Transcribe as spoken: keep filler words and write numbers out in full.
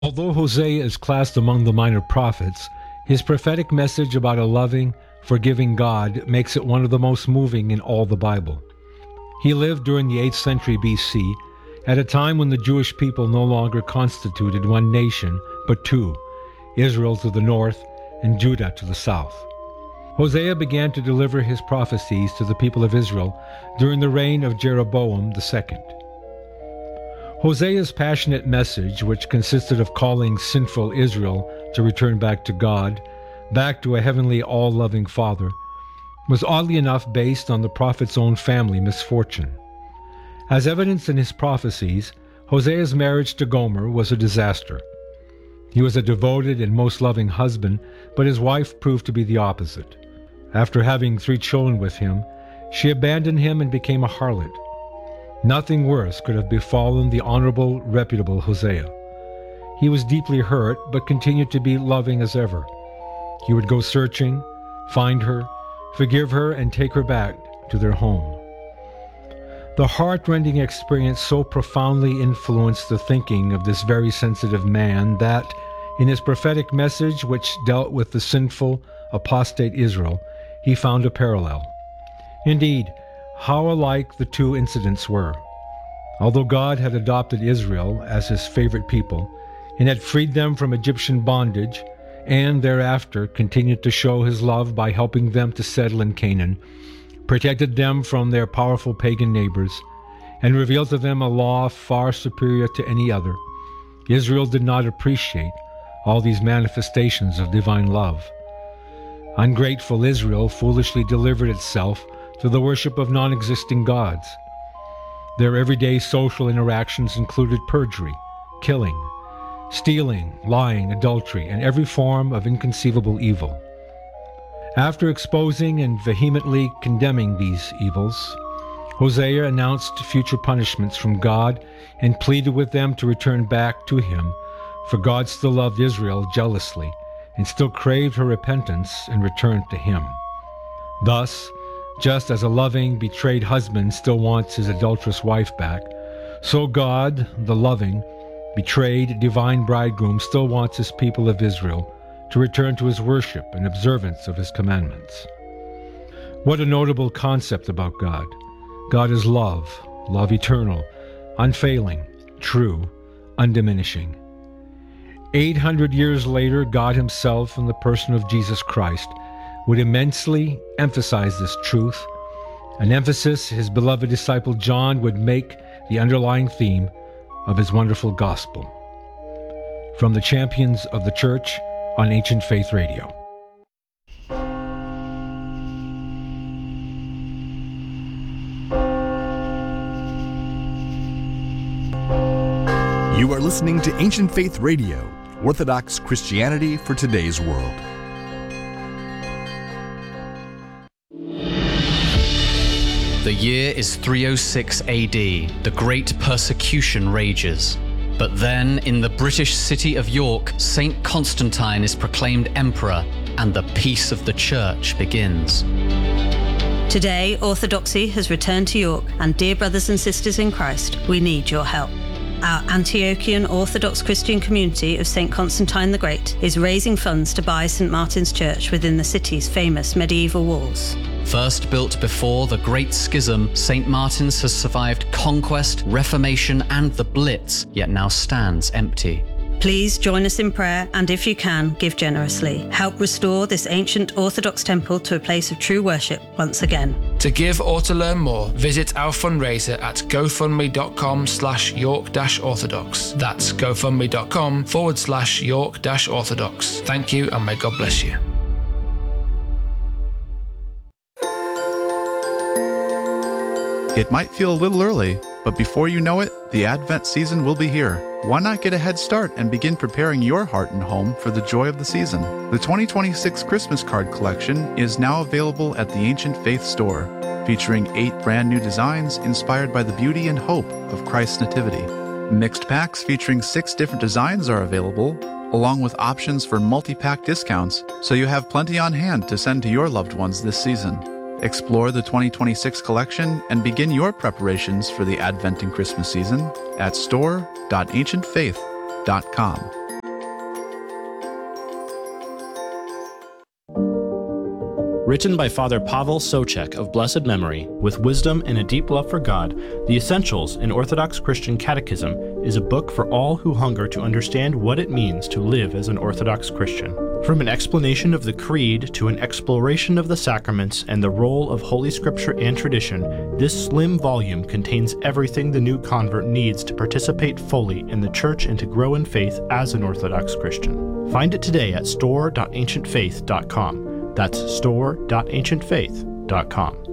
Although Hosea is classed among the minor prophets, his prophetic message about a loving, forgiving God makes it one of the most moving in all the Bible. He lived during the eighth century B C, at a time when the Jewish people no longer constituted one nation, but two, Israel to the north and Judah to the south. Hosea began to deliver his prophecies to the people of Israel during the reign of Jeroboam the second. Hosea's passionate message, which consisted of calling sinful Israel to return back to God, back to a heavenly all-loving Father, was oddly enough based on the prophet's own family misfortune. As evidenced in his prophecies, Hosea's marriage to Gomer was a disaster. He was a devoted and most loving husband, but his wife proved to be the opposite. After having three children with him, she abandoned him and became a harlot. Nothing worse could have befallen the honorable, reputable Hosea. He was deeply hurt, but continued to be loving as ever. He would go searching, find her, forgive her, and take her back to their home. The heart-rending experience so profoundly influenced the thinking of this very sensitive man that, in his prophetic message which dealt with the sinful, apostate Israel, he found a parallel. Indeed, how alike the two incidents were. Although God had adopted Israel as his favorite people and had freed them from Egyptian bondage, and thereafter continued to show his love by helping them to settle in Canaan, protected them from their powerful pagan neighbors, and revealed to them a law far superior to any other, Israel did not appreciate all these manifestations of divine love. Ungrateful Israel foolishly delivered itself to the worship of non-existing gods. Their everyday social interactions included perjury, killing, stealing, lying, adultery, and every form of inconceivable evil. After exposing and vehemently condemning these evils, Hosea announced future punishments from God and pleaded with them to return back to him, for God still loved Israel jealously and still craved her repentance and return to him. Thus, just as a loving, betrayed husband still wants his adulterous wife back, so God, the loving, betrayed, divine bridegroom still wants his people of Israel to return to his worship and observance of his commandments. What a notable concept about God. God is love, love eternal, unfailing, true, undiminishing. Eight hundred years later, God himself, in the person of Jesus Christ, would immensely emphasize this truth, an emphasis his beloved disciple John would make the underlying theme of his wonderful gospel. From the Champions of the Church on Ancient Faith Radio. You are listening to Ancient Faith Radio, Orthodox Christianity for today's world. The year is three oh six A D. The Great Persecution rages. But then, in the British city of York, Saint Constantine is proclaimed emperor, and the peace of the Church begins. Today, Orthodoxy has returned to York, and dear brothers and sisters in Christ, we need your help. Our Antiochian Orthodox Christian community of Saint Constantine the Great is raising funds to buy Saint Martin's Church within the city's famous medieval walls. First built before the Great Schism, Saint Martin's has survived conquest, reformation, and the Blitz, yet now stands empty. Please join us in prayer, and if you can, give generously. Help restore this ancient Orthodox temple to a place of true worship once again. To give or to learn more, visit our fundraiser at gofundme.com slash York dash Orthodox. That's gofundme.com forward slash York dash Orthodox. Thank you, and may God bless you. It might feel a little early, but before you know it, the Advent season will be here. Why not get a head start and begin preparing your heart and home for the joy of the season? The twenty twenty-six Christmas card collection is now available at the Ancient Faith store, featuring eight brand new designs inspired by the beauty and hope of Christ's Nativity. Mixed packs featuring six different designs are available, along with options for multi-pack discounts, so you have plenty on hand to send to your loved ones this season. Explore the twenty twenty-six collection and begin your preparations for the Advent and Christmas season at store dot ancient faith dot com. Written by Father Pavel Socek of blessed memory, with wisdom and a deep love for God, The Essentials in Orthodox Christian Catechism is a book for all who hunger to understand what it means to live as an Orthodox Christian. From an explanation of the Creed to an exploration of the sacraments and the role of Holy Scripture and tradition, this slim volume contains everything the new convert needs to participate fully in the Church and to grow in faith as an Orthodox Christian. Find it today at store dot ancient faith dot com. That's store dot ancient faith dot com.